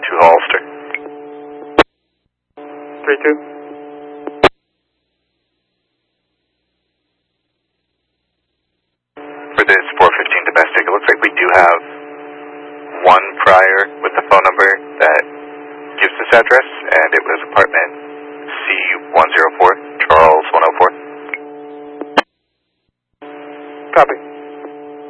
32 Hollister. 32. For this 415 domestic, it looks like we do have one prior with the phone number that gives this address, and it was apartment